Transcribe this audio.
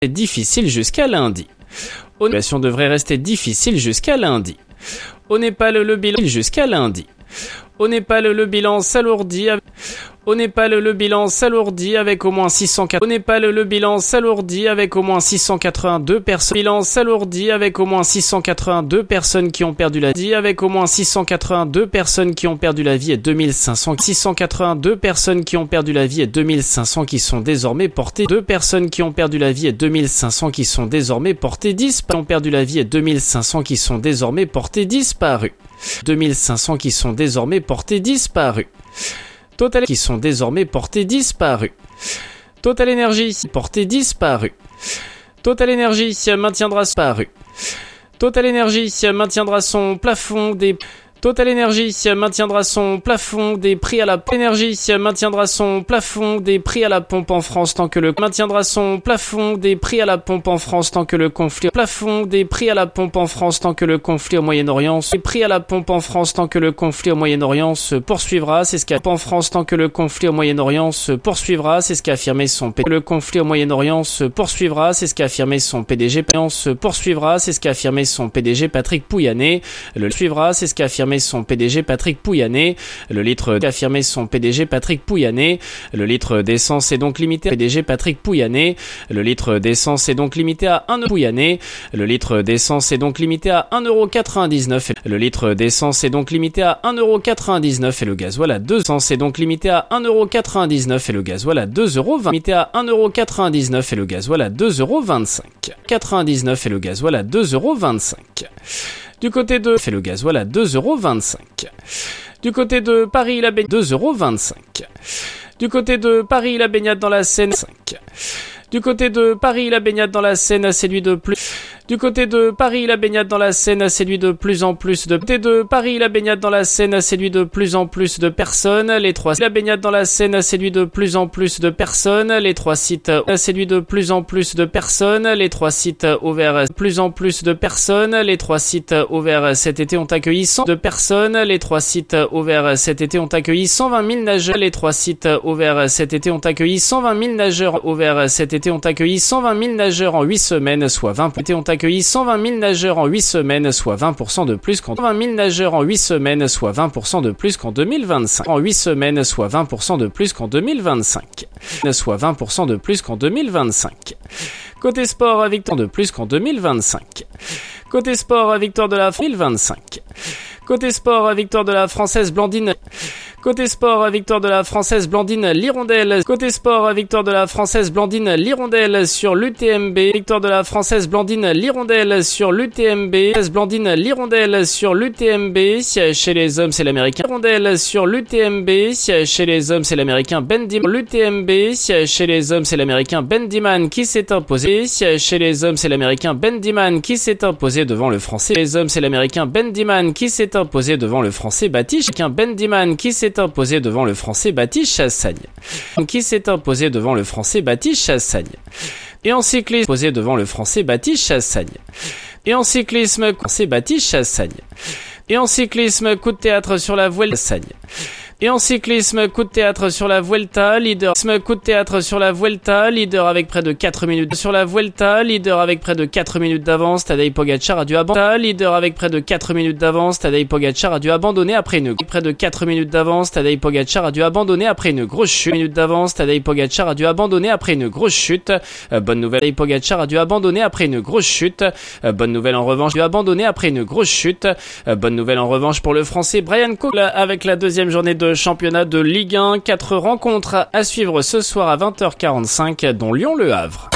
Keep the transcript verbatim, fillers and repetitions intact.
difficile jusqu'à lundi. Au Népal devrait rester difficile jusqu'à lundi. Au Népal, le bilan jusqu'à lundi. Au Népal, le bilan s'alourdit. Au Népal, le bilan s'alourdit avec au moins six cent quatre. Au Népal, le bilan s'alourdit avec au moins six cent quatre-vingt-deux personnes. Bilan s'alourdit avec au moins six cent quatre-vingt-deux personnes qui ont perdu la vie. Avec au moins six cent quatre-vingt-deux personnes qui ont perdu la vie et deux mille cinq cents. six cent quatre-vingt-deux personnes qui ont perdu la vie et deux mille cinq cents qui sont désormais portées. Deux personnes qui ont perdu la vie et deux mille cinq cents qui sont désormais portées disparues. Ont perdu la vie et deux mille cinq cents qui sont désormais portées disparues. deux mille cinq cents qui sont désormais portées disparues. Total qui sont désormais portées disparues. Total Énergie portée disparue. Total Énergie maintiendra disparu. Total Énergie maintiendra son plafond des Total Énergie maintiendra son plafond des prix à la pompe. Énergie maintiendra son plafond des prix à la pompe en France tant que le maintiendra son plafond des prix à la pompe en France tant que le conflit plafond des prix à la pompe en France tant que le conflit au Moyen-Orient se prix à la pompe en France tant que le conflit au Moyen-Orient se poursuivra, c'est ce qu'a en France tant que le conflit au Moyen-Orient se poursuivra, c'est ce qu'a affirmé son P D G. Le conflit au Moyen-Orient se poursuivra, c'est ce qu'a affirmé son P D G. Se poursuivra, c'est ce qu'a affirmé son P D G Patrick Pouyanné. Le suivra, c'est ce qu'a affirmé son P D G Patrick Pouyanné. Le litre d'affirmé son P D G Patrick Pouyanné. Le litre d'essence est donc limité à P D G Patrick Pouyanné. Le litre d'essence est donc limité à un euro Pouyanné. Le litre d'essence est donc limité à un euro quatre-vingt-dix-neuf. Le litre d'essence est donc limité à un euro quatre-vingt-dix-neuf et le gasoil à deux euros est donc limité à un euro quatre-vingt-dix-neuf et le gasoil à deux euros vingt. Limité à un euro quatre-vingt-dix-neuf et le gasoil à deux euros vingt-cinq. quatre-vingt-dix-neuf et le gasoil à deux euros vingt-cinq. Du côté de fait le gasoil à deux euros vingt-cinq. Du côté de Paris, la baignade deux euros vingt-cinq. Du côté de Paris, la baignade dans la Seine cinq. Du côté de Paris, la baignade dans la Seine a séduit de plus. Du côté de Paris, la baignade dans la Seine a séduit de plus en plus de. Du côté de Paris, la baignade dans la Seine a séduit de plus en plus de personnes. Les trois. La baignade dans la Seine a séduit de plus en plus de personnes. Les trois sites a séduit de plus en plus de personnes. Les trois sites ouverts plus en plus de personnes. Les trois sites ouverts cet été ont accueilli cent de personnes. Les trois sites ouverts cet été ont accueilli cent vingt mille nageurs. Les trois sites ouverts cet été ont accueilli cent vingt mille nageurs. Ouverts cet été ont accueilli cent vingt mille nageurs en huit semaines, soit vingt pour cent. Ont accueilli cent vingt mille nageurs en huit semaines, soit vingt pour cent de plus qu'en vingt mille nageurs en huit semaines, soit vingt pour cent de plus qu'en deux mille vingt-cinq. En huit semaines, soit vingt pour cent de plus qu'en deux mille vingt-cinq. Soit vingt pour cent de plus qu'en deux mille vingt-cinq. Côté sport, victoire de plus qu'en deux mille vingt-cinq. Côté sport, victoire de la deux mille vingt-cinq. Côté sport, victoire de la Française Blandine. Côté sport, victoire de la Française Blandine Lirondelle. Côté sport, victoire de la Française Blandine Lirondelle sur l'U T M B. Victoire de la Française Blandine Lirondelle sur l'U T M B. Blandine Lirondelle sur l'U T M B. Chez les hommes, c'est l'américain. Lirondelle sur l'U T M B. Chez les hommes, c'est l'américain Ben Diman. L'U T M B. Chez les hommes, c'est l'américain Ben Diman qui s'est imposé. Chez les hommes, c'est l'américain Ben Diman qui s'est imposé devant le français. Les hommes, c'est l'américain Ben Diman qui s'est imposé devant le français Baptiste. Ben Diman qui s'est imposé devant le français Baptiste Chassagne. Qui s'est imposé devant le français Baptiste Chassagne. Et en cyclisme, imposé devant le français Baptiste Chassagne. Et en cyclisme, français Baptiste Chassagne. Et en cyclisme, coup de théâtre sur la Vuelta Chassagne. Et en cyclisme, coup de théâtre sur la Vuelta, leader. Coup de théâtre sur la Vuelta, leader avec près de quatre minutes. Sur la Vuelta, leader avec près de quatre minutes d'avance. Tadej Pogačar a dû abandonner. Leader avec près de quatre minutes d'avance. Tadej Pogačar a dû abandonner après une. Près de quatre minutes d'avance. Tadej Pogačar a dû abandonner après une grosse chute. Minutes d'avance. Tadej Pogačar a dû abandonner après une grosse chute. Euh, bonne nouvelle. Tadej Pogačar a dû abandonner après une grosse chute. Euh, bonne nouvelle en revanche. A dû abandonner après une grosse chute. Euh, bonne nouvelle en revanche pour le Français Brian Cocq avec la deuxième journée de championnat de Ligue un, quatre rencontres à suivre ce soir à vingt heures quarante-cinq dont Lyon-Le Havre.